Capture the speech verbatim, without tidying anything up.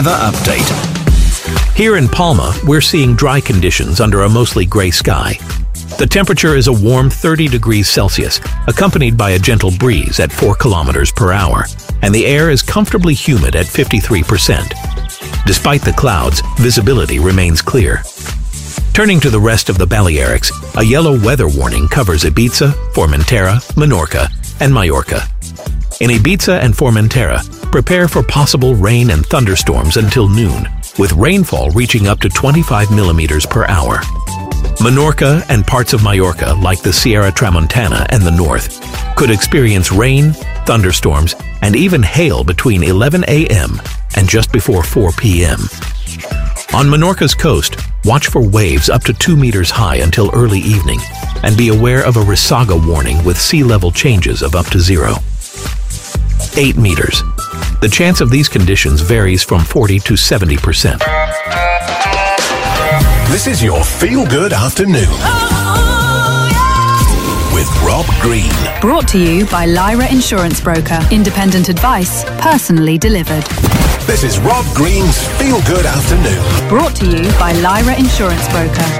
Weather update. Here in Palma, we're seeing dry conditions under a mostly gray sky. The temperature is a warm thirty degrees Celsius, accompanied by a gentle breeze at four kilometers per hour, and the air is comfortably humid at fifty-three percent. Despite the clouds, visibility remains clear. Turning to the rest of the Balearics, a yellow weather warning covers Ibiza, Formentera, Menorca, and Mallorca. In Ibiza and Formentera, prepare for possible rain and thunderstorms until noon, with rainfall reaching up to twenty-five millimeters per hour. Menorca and parts of Mallorca, like the Sierra Tramontana and the north, could experience rain, thunderstorms, and even hail between eleven a m and just before four p m On Menorca's coast, watch for waves up to two meters high until early evening, and be aware of a Risaga warning with sea level changes of up to zero. eight meters. The chance of these conditions varies from forty to seventy percent. This is your feel-good afternoon with Rob Green. Brought to you by Lyra Insurance Broker. Independent advice, personally delivered. This is Rob Green's Feel Good Afternoon. Brought to you by Lyra Insurance Broker.